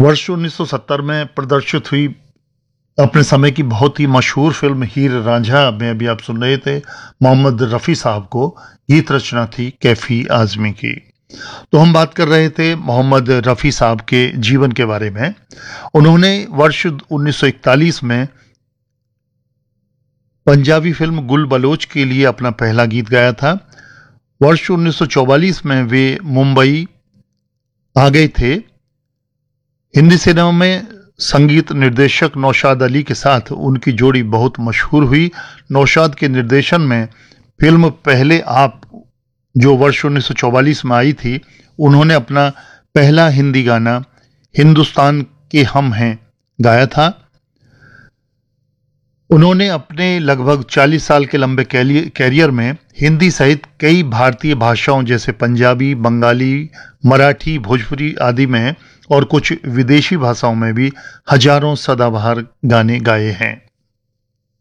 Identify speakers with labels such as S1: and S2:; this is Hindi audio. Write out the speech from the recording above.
S1: वर्ष 1970 में प्रदर्शित हुई अपने समय की बहुत ही मशहूर फिल्म हीर रांझा में अभी आप सुन रहे थे मोहम्मद रफ़ी साहब को। गीत रचना थी कैफी आजमी की। तो हम बात कर रहे थे मोहम्मद रफ़ी साहब के जीवन के बारे में। उन्होंने वर्ष 1941 में पंजाबी फिल्म गुल बलोच के लिए अपना पहला गीत गाया था। वर्ष 1944 में वे मुंबई आ गए थे। हिंदी सिनेमा में संगीत निर्देशक नौशाद अली के साथ उनकी जोड़ी बहुत मशहूर हुई। नौशाद के निर्देशन में फिल्म पहले आप, जो वर्ष 1944 में आई थी, उन्होंने अपना पहला हिंदी गाना हिंदुस्तान के हम हैं गाया था। उन्होंने अपने लगभग 40 साल के लंबे कैरियर में हिंदी सहित कई भारतीय भाषाओं जैसे पंजाबी, बंगाली, मराठी, भोजपुरी आदि में और कुछ विदेशी भाषाओं में भी हजारों सदाबहार गाने गाए हैं।